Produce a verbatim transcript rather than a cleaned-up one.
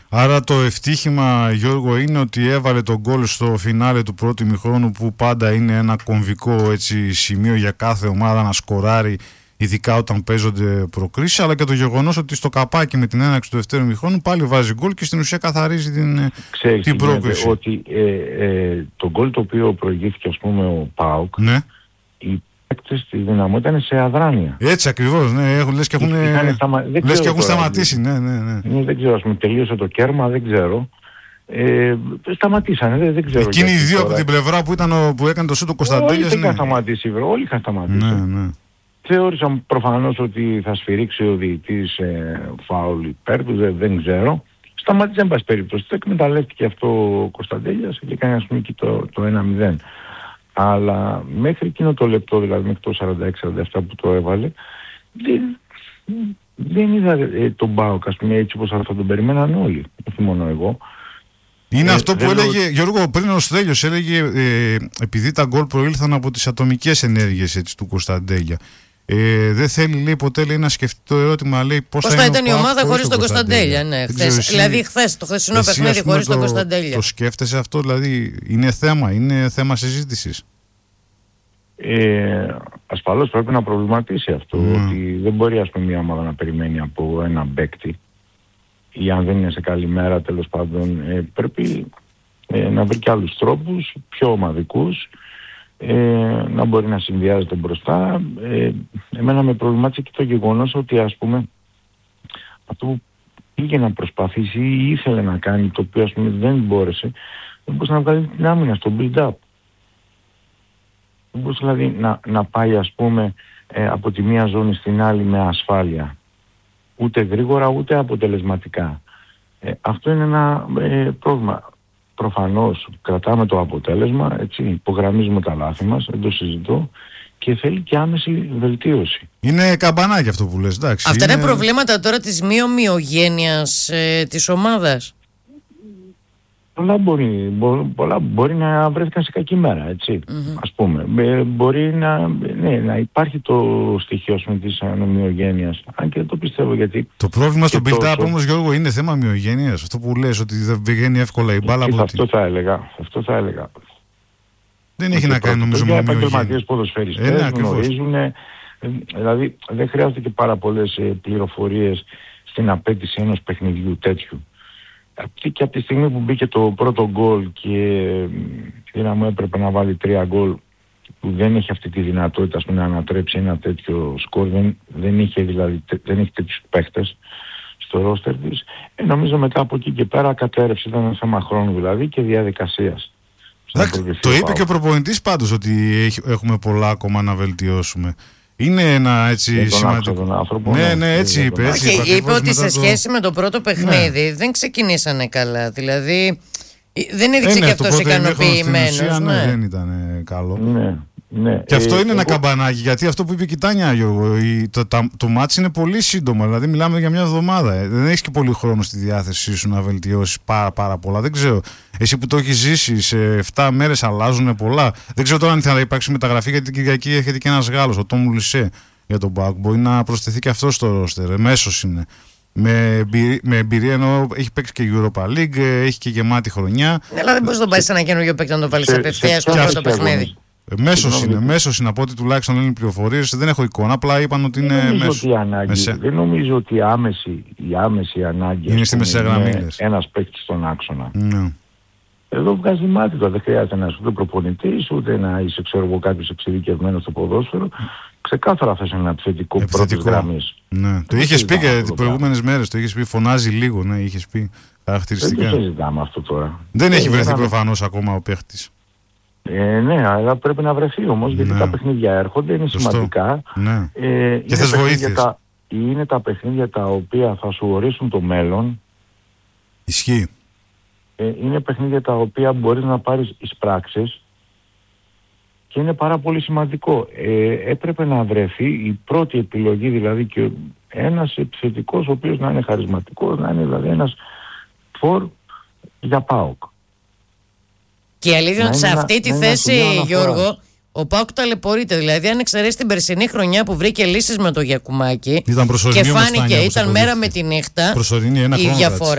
Άρα το ευτύχημα, Γιώργο, είναι ότι έβαλε τον γκολ στο φινάλε του πρώτου ημιχρόνου, που πάντα είναι ένα κομβικό έτσι, σημείο για κάθε ομάδα να σκοράρει, ειδικά όταν παίζονται προκρίσεις, αλλά και το γεγονός ότι στο καπάκι με την έναρξη του δεύτερου ημιχρόνου πάλι βάζει γκολ και στην ουσία καθαρίζει την, Ξέρεις, την πρόκριση. Ότι ε, ε, το γκολ το οποίο προηγήθηκε, ας πούμε, ο ΠΑΟΚ, ναι. οι παίκτες της Δυναμό ήταν σε αδράνεια. Έτσι ακριβώς, ναι, έχουν, λες και έχουν, σταμα... λες και έχουν σταματήσει. Ναι, ναι, ναι. Ναι, δεν ξέρω, ας πούμε, τελείωσε το κέρμα, δεν ξέρω. Ε, σταματήσανε, δεν, δεν ξέρω. Εκείνοι οι δύο τώρα από την πλευρά που, ήταν ο, που έκανε το σούτο Κωνσταντέλιας. Όλοι είχαν σταματήσει, όλοι είχαν σταματήσει. Ναι, ναι. Θεώρησαν προφανώς ότι θα σφυρίξει ο διαιτητής ε, φάουλ υπέρ του, δεν, δεν ξέρω. Σταμάτησε, εν πάση περιπτώσει. Το εκμεταλλεύτηκε αυτό ο Κωνσταντέλιας και έκανε, ας πούμε, και το, το ένα μηδέν. Αλλά μέχρι εκείνο το λεπτό, δηλαδή μέχρι το σαράντα έξι σαράντα επτά που το έβαλε, δεν, δεν είδα ε, τον ΠΑΟΚ, ας πούμε, έτσι όπως θα τον περιμέναν όλοι, όχι μόνο εγώ. Είναι ε, αυτό που έλεγε, λέω... Γιώργο, πριν ο Στέλιος έλεγε, ε, επειδή τα γκολ προήλθαν από τις ατομικές ενέργειες έτσι, του Κωνσταντέλια. Ε, δεν θέλει, λέει, ποτέ, λέει, να σκεφτεί το ερώτημα, λέει, πώς θα, θα ήταν η ομάδα χωρίς τον Κωνσταντέλια. Ναι, χθες, δηλαδή, χθες, το χθεσινό παιχνίδι χωρίς τον Κωνσταντέλια. Το σκέφτεσαι αυτό, δηλαδή, είναι θέμα, είναι θέμα συζήτησης. Ε, ασφαλώς πρέπει να προβληματίσει αυτό, mm. ότι δεν μπορεί, ας πούμε, μια ομάδα να περιμένει από ένα παίκτη, ή αν δεν είναι σε καλή μέρα, τέλος πάντων, ε, πρέπει ε, να βρει και άλλους τρόπους, πιο ομαδικούς, ε, να μπορεί να συνδυάζεται μπροστά. Ε, εμένα με προβλημάτισε και το γεγονός ότι, ας πούμε, αυτό που πήγε να προσπαθήσει ή ήθελε να κάνει, το οποίο, ας πούμε, δεν μπόρεσε, δεν μπορούσε να βγάλει την άμυνα στο build-up. Δεν μπορούσε δηλαδή να, να πάει, ας πούμε, ε, από τη μία ζώνη στην άλλη με ασφάλεια. Ούτε γρήγορα ούτε αποτελεσματικά. Ε, αυτό είναι ένα ε, πρόβλημα. Προφανώς κρατάμε το αποτέλεσμα, έτσι, υπογραμμίζουμε τα λάθη μας, δεν το συζητώ, και θέλει και άμεση βελτίωση. Είναι καμπανάκι αυτό που λες, εντάξει. Αυτά είναι, είναι προβλήματα τώρα της μη ομοιογένειας ε, της ομάδας. Πολλά μπορεί, μπο, πολλά μπορεί να βρέθηκαν σε κακή μέρα, έτσι, mm-hmm. ας πούμε. Ε, μπορεί να, ναι, να υπάρχει το στοιχείο, ας πούμε, της ομοιογένειας, αν και δεν το πιστεύω, γιατί... Το πρόβλημα στο build-up τόσο... όμως, Γιώργο, είναι θέμα ομοιογένειας. Αυτό που λες, ότι δεν βγαίνει εύκολα η μπάλα από αυτό θα έλεγα, αυτό θα έλεγα. Δεν έχει να κάνει, νομίζω, με ομοιογένεια. Οι επαγγελματίες ποδοσφαιριστές ε, γνωρίζουν, ε, δηλαδή δεν χρειάζεται και πάρα πολλές ε, πληροφορίες στην απέτηση ενός παιχνιδιού τέτοιου. Και από τη στιγμή που μπήκε το πρώτο γκολ και η Δυναμό έπρεπε να βάλει τρία γκολ, που δεν έχει αυτή τη δυνατότητα, ας πούμε, να ανατρέψει ένα τέτοιο σκορ, δεν, δεν είχε δηλαδή δεν έχει τέτοιους παίχτες στο ρόστερ της, ε, νομίζω μετά από εκεί και πέρα κατέρευσε, ήταν ένα θέμα χρόνου δηλαδή και διαδικασίας. Το είπε και ο προπονητής πάντως ότι έχουμε πολλά ακόμα να βελτιώσουμε. Είναι ένα έτσι σημαντικό. Άνθρωπο, ναι, ναι, έτσι είπε. Έτσι είπε, είπε, είπε ότι σε σχέση το... με το πρώτο παιχνίδι ναι. δεν ξεκινήσανε καλά. Δηλαδή δεν έδειξε ε, ναι, και αυτός ικανοποιημένος. Ναι, ναι. δεν ήταν καλό. Ναι, ναι. Και αυτό ε, είναι εγώ... ένα καμπανάκι. Γιατί αυτό που είπε και η Τάνια, Γιώργο, η, το, το, το μάτς είναι πολύ σύντομο. Δηλαδή μιλάμε για μια εβδομάδα. Ε. Δεν έχεις και πολύ χρόνο στη διάθεσή σου να βελτιώσεις πάρα, πάρα πολλά. Δεν ξέρω. Εσύ που το έχεις ζήσει, σε εφτά μέρες αλλάζουν πολλά. Δεν ξέρω τώρα αν θα υπάρξει μεταγραφή, γιατί την Κυριακή έρχεται και ένας Γάλλος, ο Τόμου Λισέ, για τον ΠΑΟΚ. Μπορεί να προσθεθεί και αυτό στο ρόστερ. Μέσος είναι. Με εμπειρία, με εμπειρία ενώ έχει παίξει και Europa League, έχει και γεμάτη χρονιά. Ναι, αλλά δεν μπορείς να τον πάρεις σε ένα καινούργιο παίκτη να τον βάλεις απευθείας στο πρώτο παιχνίδι. Μέσος είναι, μέσος είναι από ό,τι τουλάχιστον λένε οι πληροφορίες. Δεν έχω εικόνα, απλά είπαν ότι είναι δεν μέσος. Ότι ανάγκη, δεν νομίζω ότι η άμεση, η άμεση ανάγκη είναι στη μεσαία γραμμή. Ένας παίκτης στον άξονα. Ναι. Εδώ βγάζει μάτι το, δεν χρειάζεται να είσαι ούτε προπονητής, ούτε να είσαι, ξέρω εγώ, κάποιος εξειδικευμένος στο ποδόσφαιρο. Ξεκάθαρα θα είσαι ένα επιθετικό πρώτης γραμμής. Ναι. Το είχες πει και τις προηγούμενες μέρες, το είχες πει, φωνάζει λίγο, ναι, είχες πει χαρακτηριστικά. Δεν το συζητάμε αυτό τώρα. Δεν έχει βρεθεί προφανώς ακόμα ο παίχτης. Ε, ναι, αλλά πρέπει να βρεθεί όμως, γιατί ναι. τα παιχνίδια έρχονται, είναι Σωστό. σημαντικά. Ναι. Ε, και θες βοήθειες. Τα, είναι τα παιχνίδια τα οποία θα σου ορίσουν το μέλλον. Ισχύει. Ε, είναι παιχνίδια τα οποία μπορείς να πάρεις εις πράξεις και είναι πάρα πολύ σημαντικό. Ε, έπρεπε να βρεθεί η πρώτη επιλογή, δηλαδή, και ένας επιθετικός ο οποίος να είναι χαρισματικός, να είναι δηλαδή ένας φορ για ΠΑΟΚ. Και η αλήθεια είναι ότι σε αυτή τη θέση, Γιώργο, ο ΠΑΟΚ ταλαιπωρείται. Δηλαδή, αν εξαιρέσει την περσινή χρονιά που βρήκε λύσεις με το Γιακουμάκι και φάνηκε, ήταν μέρα με τη νύχτα, προσωρινή, ένα η διαφορά.